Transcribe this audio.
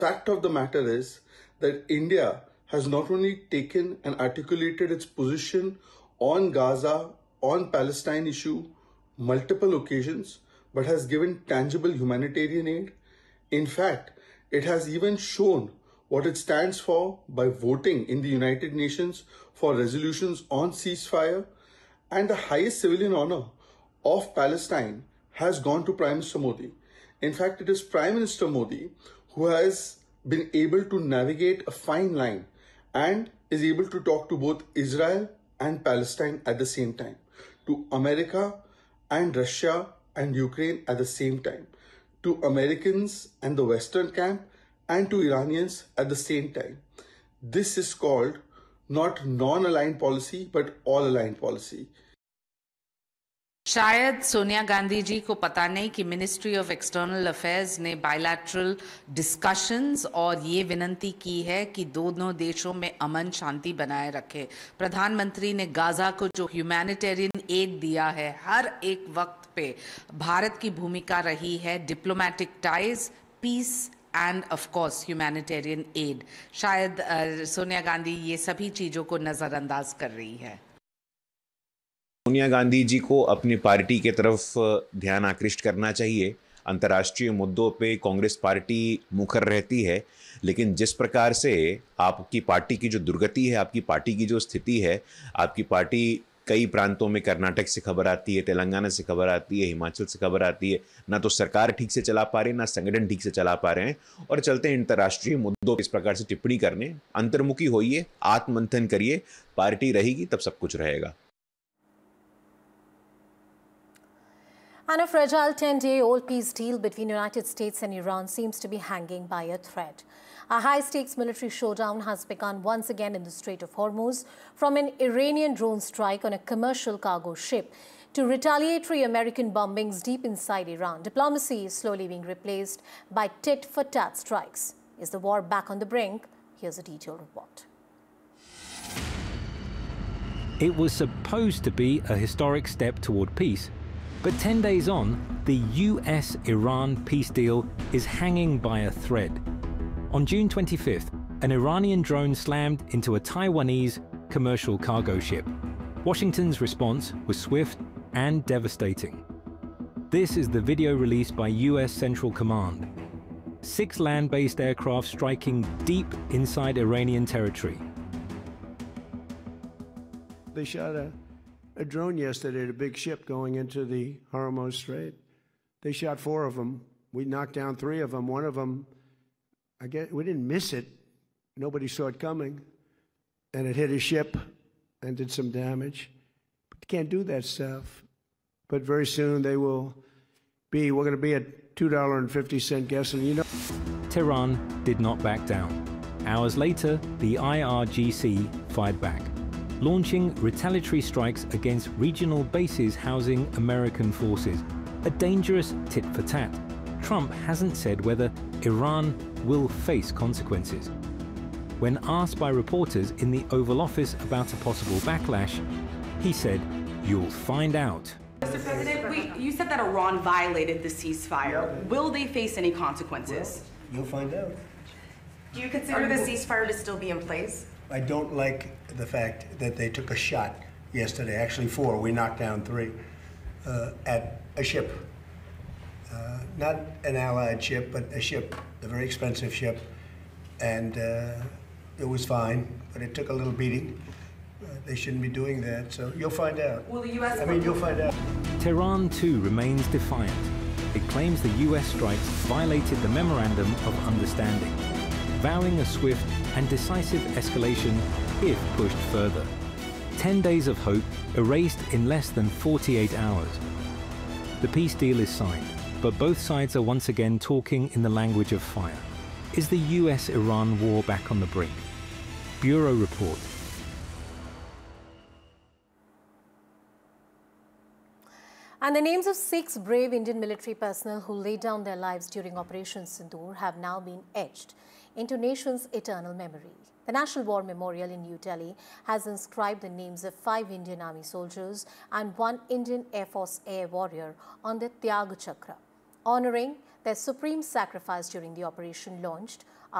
Fact of the matter is that India has not only taken and articulated its position on Gaza, on Palestine issue, multiple occasions, but has given tangible humanitarian aid. In fact, it has even shown what it stands for by voting in the United Nations for resolutions on ceasefire, and the highest civilian honor of Palestine has gone to Prime Minister Modi. In fact, it is Prime Minister Modi who has been able to navigate a fine line and is able to talk to both Israel and Palestine at the same time, to America and Russia and Ukraine at the same time, to Americans and the Western camp, and to Iranians at the same time. This is called not non-aligned policy, but all-aligned policy. शायद सोनिया गांधी जी को पता नहीं कि ministry of external affairs ने bilateral discussions और ये विनंती की है कि दोनों देशों में अमन शांति बनाए रखें। प्रधानमंत्री ने गाजा को जो ह्यूमैनिटेरियन एड दिया है, हर एक वक्त पे भारत की भूमिका रही है diplomatic ties, piece end of course humanitarian add. शायद सोनिया गांधी ये सभी चीज़ों को नज़रअंदाज कर रही है। सोनिया गांधी जी को अपनी पार्टी के तरफ ध्यान आकृष्ट करना चाहिए। अंतर्राष्ट्रीय मुद्दों पे कांग्रेस पार्टी मुखर रहती है, लेकिन जिस प्रकार से आपकी पार्टी की जो दुर्गति है, आपकी पार्टी की जो स्थिति है, आपकी पार्टी कई प्रांतों में कर्नाटक से खबर आती है, तेलंगाना से खबर आती है, हिमाचल से खबर आती है, ना तो सरकार ठीक से चला पा रही है, ना संगठन ठीक से चला पा रहे हैं, और चलते हैं अंतर्राष्ट्रीय मुद्दों पर इस प्रकार से टिप्पणी करने। अंतर्मुखी होइए, आत्ममंथन करिए, पार्टी रहेगी तब सब कुछ रहेगा। And a fragile 10-day-old peace deal between the United States and Iran seems to be hanging by a thread. A high-stakes military showdown has begun once again in the Strait of Hormuz, from an Iranian drone strike on a commercial cargo ship to retaliatory American bombings deep inside Iran. Diplomacy is slowly being replaced by tit-for-tat strikes. Is the war back on the brink? Here's a detailed report. It was supposed to be a historic step toward peace, but 10 days on, the US-Iran peace deal is hanging by a thread. On June 25th, an Iranian drone slammed into a Taiwanese commercial cargo ship. Washington's response was swift and devastating. This is the video released by US Central Command. 6 land-based aircraft striking deep inside Iranian territory. They shot a drone yesterday at a big ship going into the Hormuz Strait. They shot 4 of them. We knocked down 3 of them. One of them, I guess, we didn't miss it. Nobody saw it coming. And it hit a ship and did some damage. But you can't do that stuff. But very soon they will be, we're going to be at $2.50 gasoline. You know. Tehran did not back down. Hours later, the IRGC fired back, launching retaliatory strikes against regional bases housing American forces, a dangerous tit-for-tat. Trump hasn't said whether Iran will face consequences. When asked by reporters in the Oval Office about a possible backlash, he said, "You'll find out." Mr. President, you said that Iran violated the ceasefire. Will they face any consequences? Well, you'll find out. Do you consider the ceasefire to still be in place? I don't like the fact that they took a shot yesterday, actually 4, we knocked down 3, at a ship. Not an allied ship, but a ship, a very expensive ship. And it was fine, but it took a little beating. They shouldn't be doing that, so you'll find out. Will the U.S. You'll find out. Tehran, too, remains defiant. It claims the U.S. strikes violated the Memorandum of Understanding, vowing a swift and decisive escalation if pushed further. 10 days of hope erased in less than 48 hours. The peace deal is signed, but both sides are once again talking in the language of fire. Is the US-Iran war back on the brink? Bureau Report. And the names of 6 brave Indian military personnel who laid down their lives during Operation Sindoor have now been etched into nation's eternal memory. The National War Memorial in New Delhi has inscribed the names of 5 Indian Army soldiers and 1 Indian Air Force air warrior on the Tyag Chakra, honoring their supreme sacrifice during the operation launched